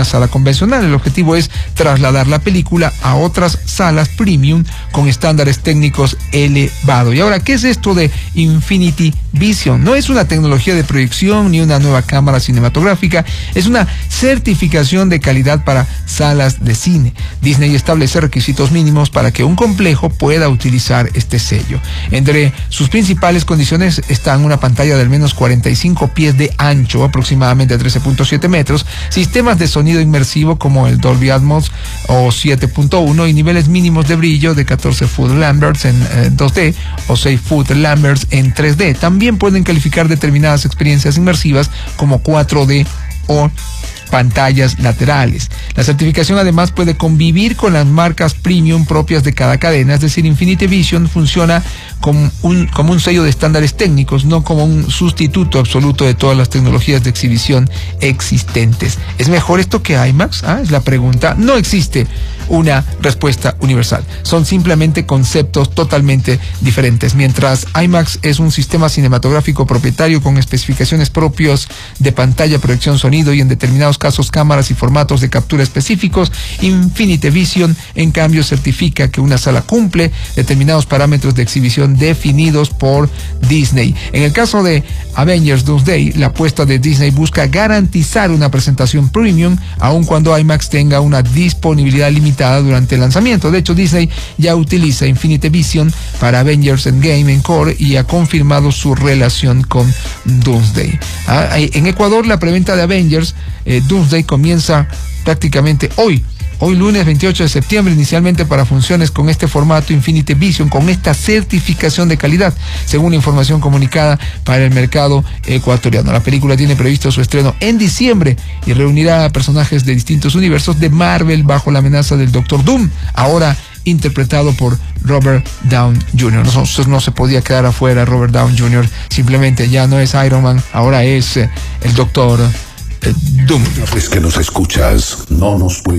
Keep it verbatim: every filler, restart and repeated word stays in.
una sala convencional. El objetivo es trasladar la película a otras salas premium con estándares técnicos elevados. Y ahora, ¿qué es esto de Infinity Vision? No es una tecnología de proyección ni una nueva cámara cinematográfica, es una certificación de calidad para salas de cine. Disney establece requisitos mínimos para que un complejo pueda utilizar este sello. Entre sus principales condiciones están una pantalla de al menos cuarenta y cinco pies de ancho, aproximadamente trece punto siete metros, sistemas de sonido inmersivo como el Dolby Atmos o siete punto uno y niveles mínimos de brillo de catorce foot Lamberts en eh, dos D o seis foot Lamberts en tres D. También pueden calificar determinadas experiencias inmersivas como cuatro D o pantallas laterales. La certificación además puede convivir con las marcas premium propias de cada cadena, es decir, Infinity Vision funciona como un, como un sello de estándares técnicos, no como un sustituto absoluto de todas las tecnologías de exhibición existentes. ¿Es mejor esto que IMAX? ¿Ah? Es la pregunta. No existe una respuesta universal. Son simplemente conceptos totalmente diferentes. Mientras IMAX es un sistema cinematográfico propietario con especificaciones propios de pantalla, proyección, sonido y en determinados casos cámaras y formatos de captura específicos, Infinity Vision en cambio certifica que una sala cumple determinados parámetros de exhibición definidos por Disney. En el caso de Avengers Doomsday, la apuesta de Disney busca garantizar una presentación premium aun cuando IMAX tenga una disponibilidad limitada durante el lanzamiento. De hecho, Disney ya utiliza Infinity Vision para Avengers Endgame Encore y ha confirmado su relación con Doomsday. Ah, en Ecuador, la preventa de Avengers eh, Doomsday comienza prácticamente hoy. Hoy lunes veintiocho de septiembre, inicialmente para funciones con este formato Infinity Vision, con esta certificación de calidad, según información comunicada para el mercado ecuatoriano. La película tiene previsto su estreno en diciembre y reunirá a personajes de distintos universos de Marvel bajo la amenaza del Doctor Doom, ahora interpretado por Robert Downey junior No, no se podía quedar afuera Robert Downey junior Simplemente ya no es Iron Man, ahora es eh, el Doctor eh, Doom. Una vez que nos escuchas, no nos puedes